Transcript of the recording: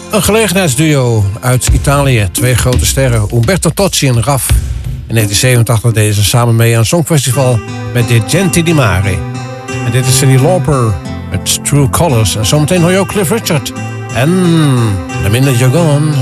Een gelegenheidsduo uit Italië. Twee grote sterren, Umberto Tozzi en Raf. In 1987 deden ze samen mee aan een songfestival met De Genti di Mare. En dit is Cyndi Lauper met True Colors. En zometeen hoor je ook Cliff Richard. En The Minute You're Gone.